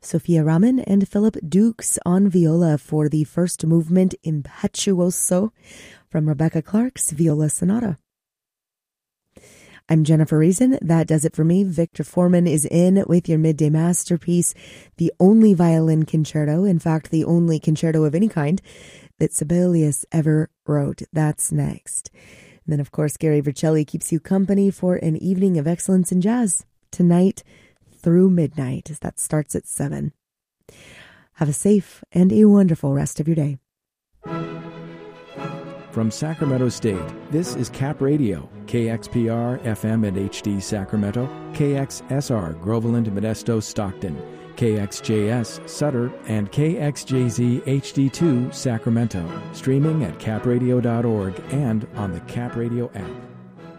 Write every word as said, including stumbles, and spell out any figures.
Sophia Raman and Philip Dukes on viola for the first movement Impetuoso from Rebecca Clark's Viola Sonata. I'm Jennifer Reason. That does it for me. Victor Foreman is in with your midday masterpiece, the only violin concerto, in fact, the only concerto of any kind that Sibelius ever wrote. That's next. And then, of course, Gary Vercelli keeps you company for an evening of excellence in jazz tonight through midnight. That starts at seven. Have a safe and a wonderful rest of your day. From Sacramento State, this is Cap Radio, K X P R, F M and H D Sacramento, K X S R, Groveland, Modesto, Stockton, K X J S, Sutter, and K X J Z H D two, Sacramento. Streaming at cap radio dot org and on the Cap Radio app.